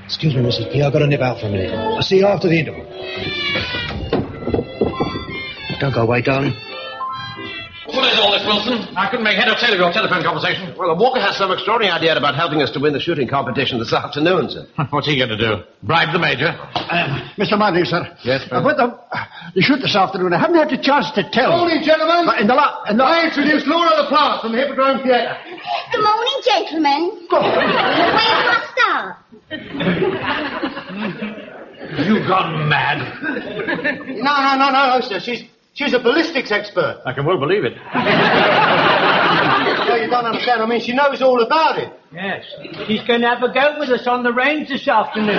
Excuse me, Mrs. P. I've got to nip out for a minute. I'll see you after the interval. Don't go away, darling. What is all this, Wilson? I couldn't make head or tail of your telephone conversation. Well, Walker has some extraordinary idea about helping us to win the shooting competition this afternoon, sir. What's he going to do? Bribe the Major? Mr. Manley, sir. Yes, sir. About the shoot this afternoon, I haven't had the chance to tell. Good morning, gentlemen. I introduce Laura LaPlante from the Hippodrome Theatre. Good morning, gentlemen. Where's my star? You've gone mad. No, sir. She's a ballistics expert. I can well believe it. No, you don't understand. I mean, she knows all about it. Yes. She's going to have a go with us on the range this afternoon.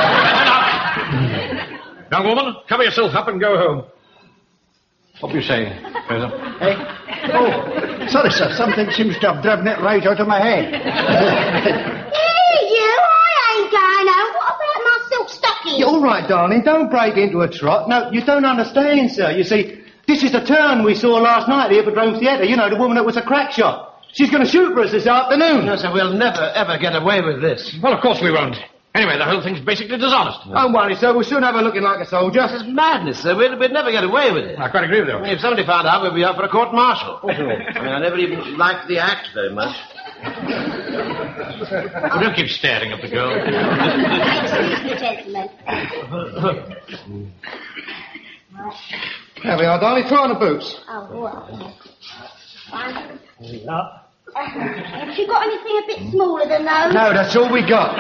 Young woman, cover yourself up and go home. What were you saying, Fraser? Hey? Oh, sorry, sir. Something seems to have driven it right out of my head. Hey, you, I ain't going home. What about my silk stocking? All right, darling. Don't break into a trot. No, you don't understand, sir. You see, this is the turn we saw last night at the Hippodrome Theatre. You know, the woman that was a crack shot. She's going to shoot for us this afternoon. No, sir, we'll never, ever get away with this. Well, of course we won't. Anyway, the whole thing's basically dishonest. Don't worry, sir. We'll soon have her looking like a soldier. This is madness, sir. We'd never get away with it. I quite agree with you. If somebody found out, we'd be up for a court-martial. I mean, I never even liked the act very much. Well, don't keep staring at the girl. Excuse me, gentlemen. There we are, darling. Throw on the boots. Oh, well. Have you got anything a bit smaller than those? No, that's all we got.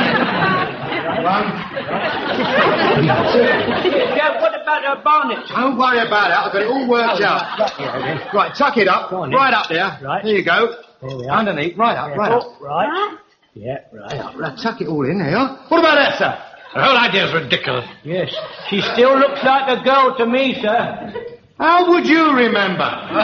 Yeah, what about her bonnet? Don't worry about it. I've got it all worked out. Right, tuck it up. Right up there. Right. There you go. There we are. Underneath. Right up, right up. Right. Yeah, right up. Right, tuck it all in. There you are. What about that, sir? The whole idea's ridiculous. Yes. She still looks like a girl to me, sir. How would you remember?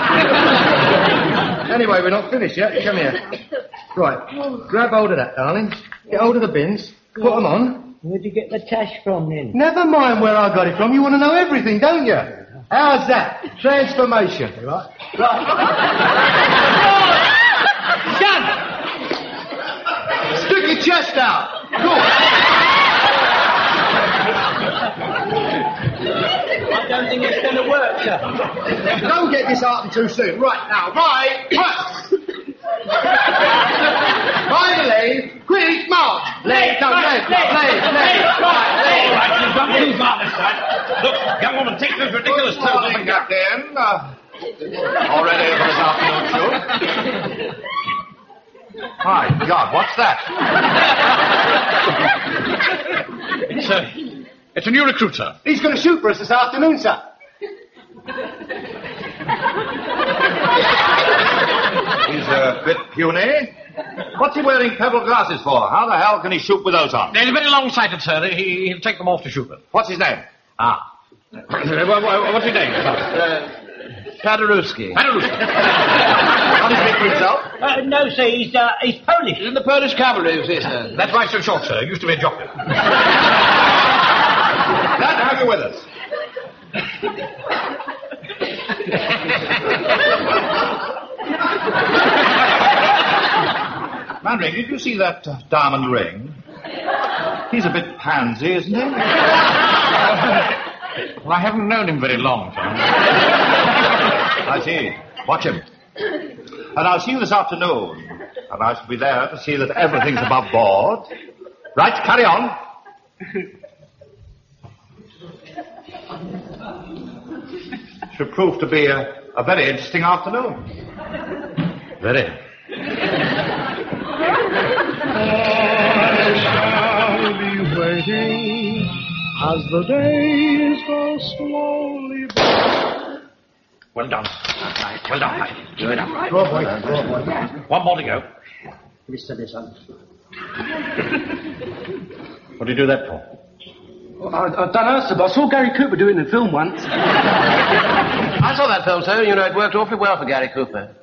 Anyway, we're not finished yet. Come here. Right, grab hold of that, darling. Get hold of the bins. Put them on. Where'd you get the tash from, then? Never mind where I got it from. You want to know everything, don't you? How's that? Transformation. Right. Shut! Stick your chest out. Good. I don't think it's going to work, sir. Don't get disheartened too soon. Right now, right. Finally, quick, march. Leg, right, leg. Right, you've gone too far this time. Look, young woman, take those ridiculous clothes off and go. Captain. All ready for this afternoon shoot? My God, what's that? It's a new recruit, sir. He's going to shoot for us this afternoon, sir. He's a bit puny. What's he wearing pebble glasses for? How the hell can he shoot with those on? He's very long-sighted, sir. He'll take them off to shoot them. What's his name? What's his name? Paderewski. How does he speak for himself? No, sir, he's Polish. In the Polish cavalry, you see, sir. That's why he's so short, sir. He used to be a jockey. Glad to have you with us. Manring, did you see that diamond ring? He's a bit pansy, isn't he? Well, I haven't known him very long, sir. I see. Watch him. And I'll see you this afternoon. And I shall be there to see that everything's above board. Right, carry on. Should prove to be a very interesting afternoon. Very. I shall be waiting as the days go slowly by. Well done. Well done, mate. Do it up. Go on, boy. One more to go. Give me steady, son. What do you do that for? I don't know, sir, but I saw Gary Cooper doing the film once. I saw that film, sir. You know, it worked awfully well for Gary Cooper.